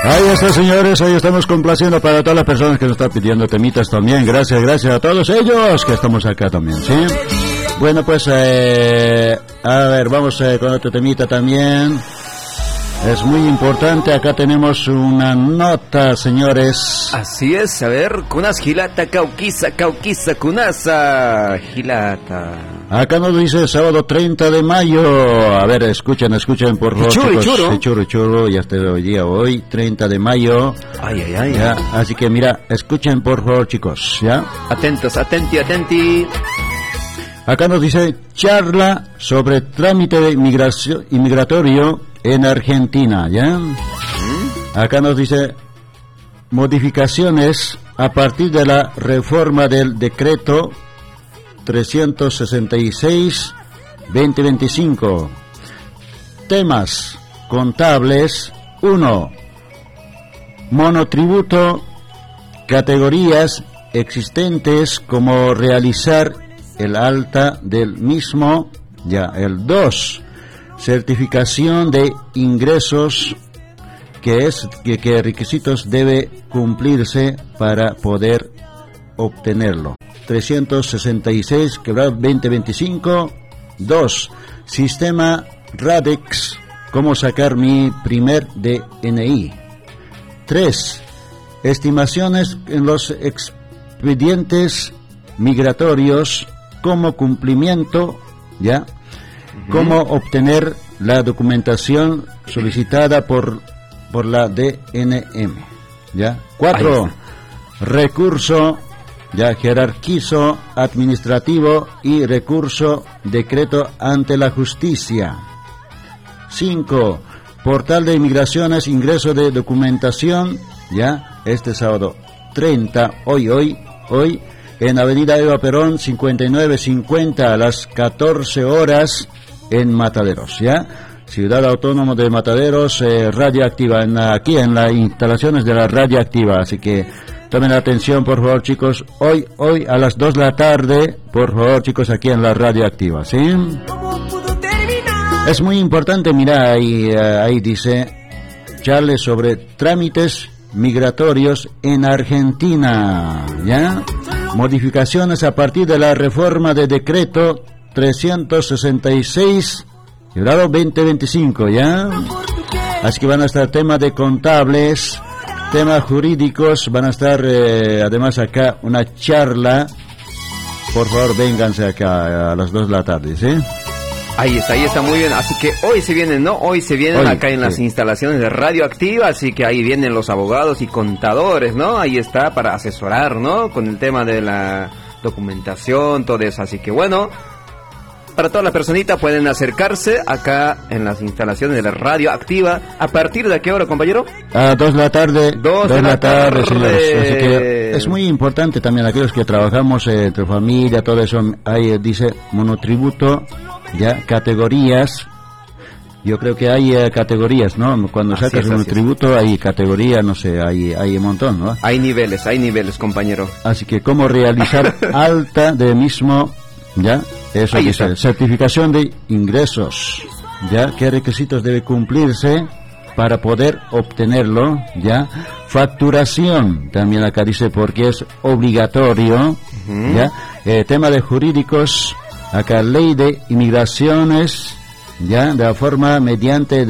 Ahí está, señores, ahí estamos complaciendo para todas las personas que nos están pidiendo temitas también. Gracias a todos ellos que estamos acá también, ¿sí? Bueno, pues, a ver, vamos con otro temita también. Es muy importante, acá tenemos una nota, señores. Así es, a ver, kunas gilata, cauquisa, kunasa, gilata. Acá nos dice sábado 30 de mayo. A ver, escuchen por favor, chicos. Churro, ya está hoy, 30 de mayo. Ay. Ya, así que mira, escuchen por favor, chicos, ¿ya? Atentos, atenti. Acá nos dice charla sobre trámite de inmigratorio en Argentina, ¿ya? Acá nos dice modificaciones a partir de la reforma del decreto 366/2025. Temas contables: 1. Monotributo, categorías existentes, como realizar el alta del mismo, ya. El 2. Certificación de ingresos, qué requisitos debe cumplirse para poder obtenerlo. 366/2025. 2. Sistema RADEX, cómo sacar mi primer DNI. 3. Estimaciones en los expedientes migratorios como cumplimiento, ya. Cómo obtener la documentación solicitada por la DNM, ya. 4. Recurso, ya, jerarquizo administrativo y recurso decreto ante la justicia. 5. Portal de inmigraciones, ingreso de documentación, ya, este sábado 30, hoy, en Avenida Eva Perón 5950 a las 14 horas en Mataderos, ya. Ciudad Autónoma de Mataderos, radioactiva, aquí en las instalaciones de la radioactiva, así que tomen atención, por favor, chicos, hoy a las 2 de la tarde, por favor, chicos, aquí en la radioactiva, ¿sí? Es muy importante, mira, ahí dice, charles sobre trámites migratorios en Argentina, ¿ya? Modificaciones a partir de la reforma de decreto 366/2025, ¿ya? Así que van a estar temas de contables, temas jurídicos, van a estar además acá una charla. Por favor, vénganse acá a las 2 de la tarde, ¿sí? Ahí está muy bien. Así que hoy se vienen, ¿no? Hoy acá en las instalaciones de Radioactiva, así que ahí vienen los abogados y contadores, ¿no? Ahí está para asesorar, ¿no? Con el tema de la documentación, todo eso. Así que bueno, para todas las personitas pueden acercarse acá en las instalaciones de la Radioactiva. ¿A partir de qué hora, compañero? A 2 de la tarde. 2 de la tarde, señores. Así que es muy importante también aquellos que trabajamos entre familia, todo eso. Ahí dice monotributo, ya, categorías. Yo creo que hay categorías, ¿no? Cuando sacas un tributo hay categoría, no sé, hay un montón, ¿no? Hay niveles, compañero. Así que cómo realizar alta de mismo, ya, eso ahí dice, está. Certificación de ingresos, ya, qué requisitos debe cumplirse para poder obtenerlo, ya. Facturación, también acá dice porque es obligatorio, ya. Tema de jurídicos, acá ley de inmigraciones, ya, de la forma mediante